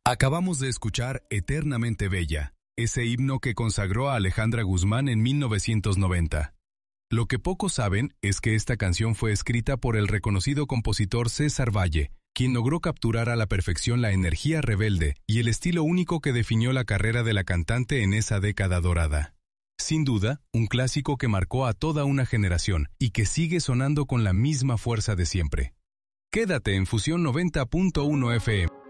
Acabamos de escuchar Eternamente Bella, ese himno que consagró a Alejandra Guzmán en 1990. Lo que pocos saben es que esta canción fue escrita por el reconocido compositor César Valle, quien logró capturar a la perfección la energía rebelde y el estilo único que definió la carrera de la cantante en esa década dorada. Sin duda, un clásico que marcó a toda una generación y que sigue sonando con la misma fuerza de siempre. Quédate en Fusión 90.1 FM.